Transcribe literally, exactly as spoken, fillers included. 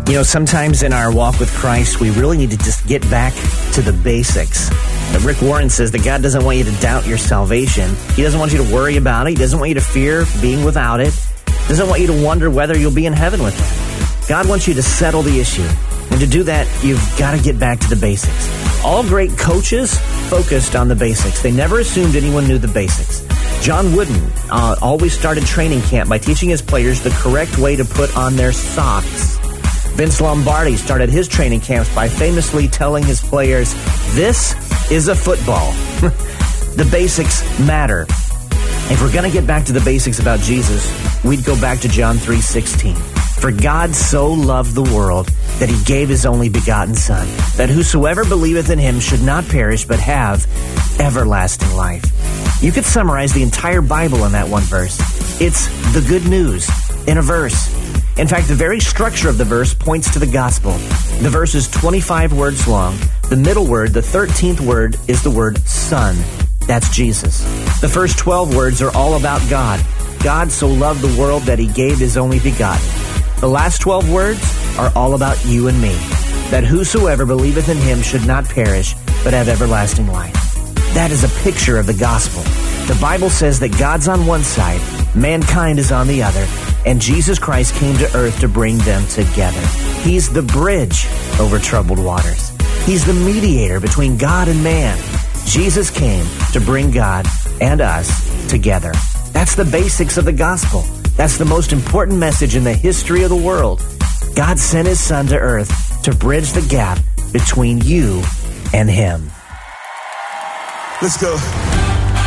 You know, sometimes in our walk with Christ, we really need to just get back to the basics. Now, Rick Warren says that God doesn't want you to doubt your salvation. He doesn't want you to worry about it. He doesn't want you to fear being without it. He doesn't want you to wonder whether you'll be in heaven with Him. God wants you to settle the issue. And to do that, you've got to get back to the basics. All great coaches focused on the basics. They never assumed anyone knew the basics. John Wooden uh, always started training camp by teaching his players the correct way to put on their socks. Vince Lombardi started his training camps by famously telling his players, "This is a football." The basics matter. If we're going to get back to the basics about Jesus, we'd go back to John three sixteen. For God so loved the world that He gave His only begotten Son, that whosoever believeth in Him should not perish but have everlasting life. You could summarize the entire Bible in that one verse. It's the good news in a verse. In fact, the very structure of the verse points to the gospel. The verse is twenty-five words long. The middle word, the thirteenth word, is the word Son. That's Jesus. The first twelve words are all about God. God so loved the world that He gave His only begotten. The last twelve words are all about you and me. That whosoever believeth in Him should not perish, but have everlasting life. That is a picture of the gospel. The Bible says that God's on one side, mankind is on the other, and Jesus Christ came to earth to bring them together. He's the bridge over troubled waters. He's the mediator between God and man. Jesus came to bring God and us together. That's the basics of the gospel. That's the most important message in the history of the world. God sent His Son to earth to bridge the gap between you and Him. Let's go.